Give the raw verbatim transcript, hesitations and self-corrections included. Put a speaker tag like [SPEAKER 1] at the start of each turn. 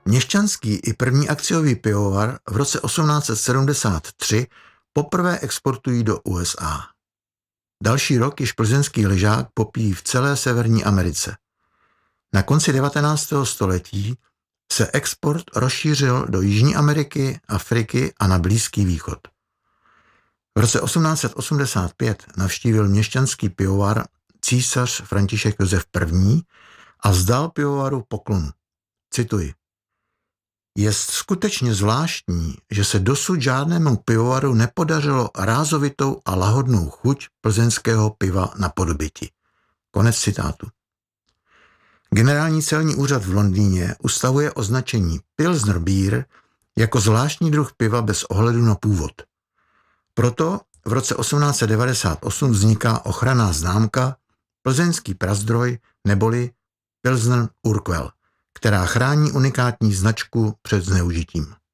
[SPEAKER 1] Měšťanský i první akciový pivovar v roce osmnáct set sedmdesát tři poprvé exportují do U S A. Další rok již plzeňský ležák popíjí v celé Severní Americe. Na konci devatenáctého století se export rozšířil do Jižní Ameriky, Afriky a na Blízký východ. V roce osmnáct set osmdesát pět navštívil měšťanský pivovar císař František Josef I. a vzdal pivovaru poklonu. Cituji. Je skutečně zvláštní, že se dosud žádnému pivovaru nepodařilo rázovitou a lahodnou chuť plzeňského piva napodobiti. Konec citátu. Generální celní úřad v Londýně ustavuje označení Pilsner Beer jako zvláštní druh piva bez ohledu na původ. Proto v roce osmnáct set devadesát osm vzniká ochranná známka Plzeňský prazdroj neboli Pilsner Urquell, která chrání unikátní značku před zneužitím.